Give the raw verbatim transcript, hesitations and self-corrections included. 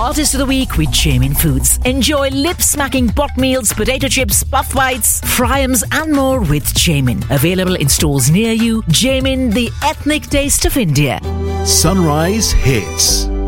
Artist of the Week with Jamin Foods. Enjoy lip-smacking pot meals, potato chips, puff bites, fryums and more with Jamin. Available in stores near you. Jamin, the ethnic taste of India. Sunrise Hits.